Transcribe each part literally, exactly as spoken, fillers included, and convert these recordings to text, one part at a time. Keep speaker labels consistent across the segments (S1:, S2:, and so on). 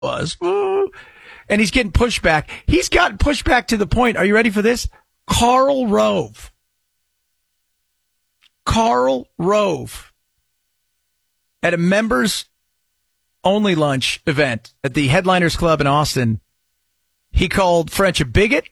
S1: was. And he's getting pushback. He's gotten pushback to the point. Are you ready for this? Karl Rove. Karl Rove. At a members only lunch event at the Headliners Club in Austin, he called French a bigot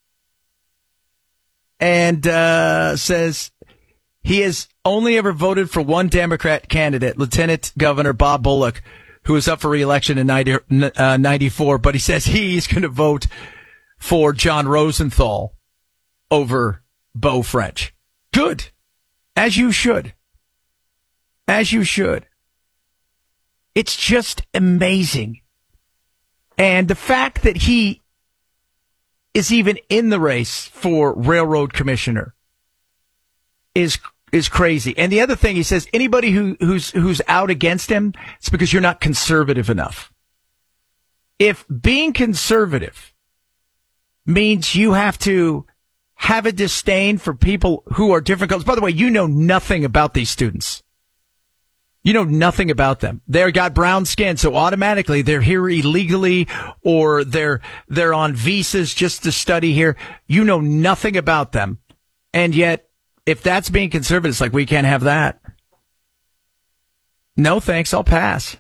S1: and uh, says he has only ever voted for one Democrat candidate, Lieutenant Governor Bob Bullock, who was up for re-election in ninety-four, but he says he's going to vote for John Rosenthal over Beau French. Good. As you should. As you should. It's just amazing. And the fact that he is even in the race for railroad commissioner is is crazy. And the other thing, he says, anybody who who's who's out against him, it's because you're not conservative enough. If being conservative means you have to have a disdain for people who are different colors. By the way, you know nothing about these students. You know nothing about them. They've got brown skin, so automatically they're here illegally or they're they're on visas just to study here. You know nothing about them. And yet, if that's being conservative, it's like, we can't have that. No, thanks. I'll pass.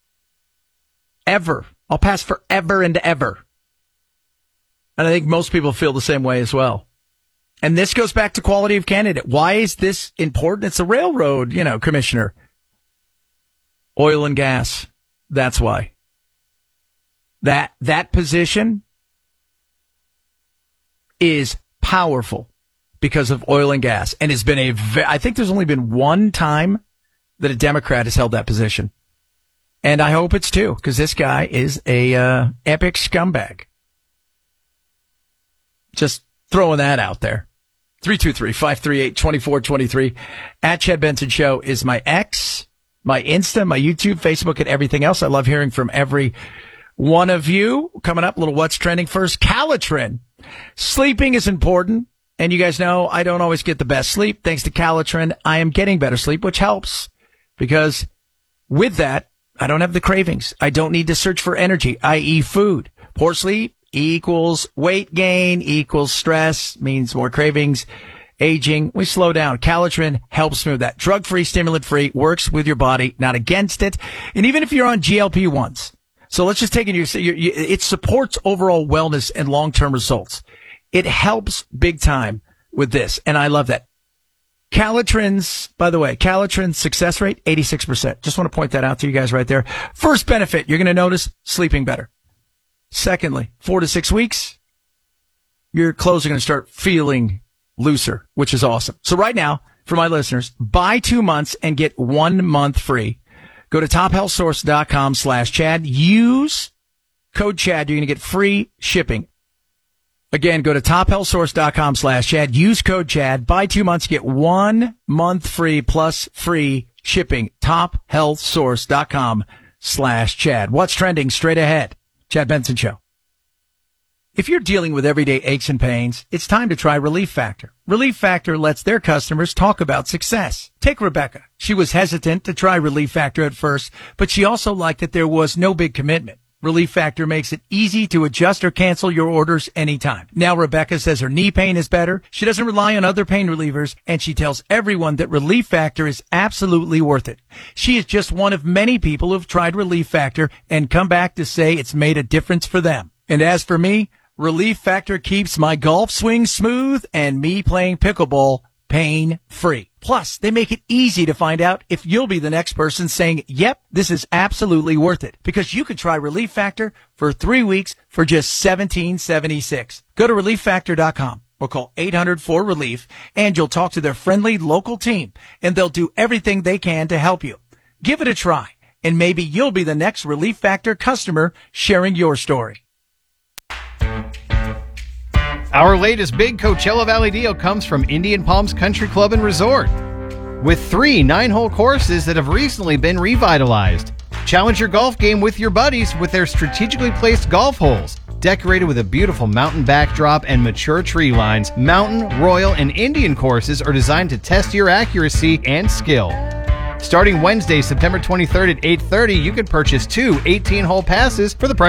S1: Ever. I'll pass forever and ever. And I think most people feel the same way as well. And this goes back to quality of candidate. Why is this important? It's a railroad, you know, commissioner. Oil and gas. That's why. That, that position is powerful because of oil and gas, and has been a, I think there's only been one time that a Democrat has held that position. And I hope it's two, because this guy is a, uh, epic scumbag. Just throwing that out there. three two three, five three eight, two four two three. At Chad Benson Show is my X, my Insta, my YouTube, Facebook, and everything else. I love hearing from every one of you. Coming up, a little what's trending first. Calitrin. Sleeping is important. And you guys know I don't always get the best sleep. Thanks to Calitrin, I am getting better sleep, which helps. Because with that, I don't have the cravings. I don't need to search for energy, that is food. Poor sleep equals weight gain, equals stress, means more cravings, aging. We slow down. Calitrin helps with that. Drug-free, stimulant-free, works with your body, not against it. And even if you're on G L P ones. So let's just take it, it supports overall wellness and long-term results. It helps big time with this, and I love that. Calitrin's, by the way, Calitrin's success rate, eighty-six percent. Just want to point that out to you guys right there. First benefit, you're going to notice sleeping better. Secondly, four to six weeks, your clothes are going to start feeling looser, which is awesome. So right now, for my listeners, buy two months and get one month free. Go to tophealthsource.com slash Chad. Use code Chad. You're going to get free shipping. Again, go to tophealthsource.com slash Chad. Use code Chad. Buy two months, get one month free plus free shipping. tophealthsource.com slash Chad. What's trending straight ahead? Chad Benson Show. If you're dealing with everyday aches and pains, it's time to try Relief Factor. Relief Factor lets their customers talk about success. Take Rebecca. She was hesitant to try Relief Factor at first, but she also liked that there was no big commitment. Relief Factor makes it easy to adjust or cancel your orders anytime. Now Rebecca says her knee pain is better. She doesn't rely on other pain relievers, and she tells everyone that Relief Factor is absolutely worth it. She is just one of many people who've tried Relief Factor and come back to say it's made a difference for them. And as for me, Relief Factor keeps my golf swing smooth and me playing pickleball pain-free. Plus, they make it easy to find out if you'll be the next person saying, yep, this is absolutely worth it. Because you could try Relief Factor for three weeks for just seventeen seventy-six. Go to relief factor dot com or call eight hundred four relief and you'll talk to their friendly local team and they'll do everything they can to help you. Give it a try and maybe you'll be the next Relief Factor customer sharing your story.
S2: Our latest big Coachella Valley deal comes from Indian Palms Country Club and Resort. With three nine-hole courses that have recently been revitalized. Challenge your golf game with your buddies with their strategically placed golf holes. Decorated with a beautiful mountain backdrop and mature tree lines, Mountain, Royal, and Indian courses are designed to test your accuracy and skill. Starting Wednesday, September twenty-third at eight thirty, you can purchase two eighteen-hole passes for the price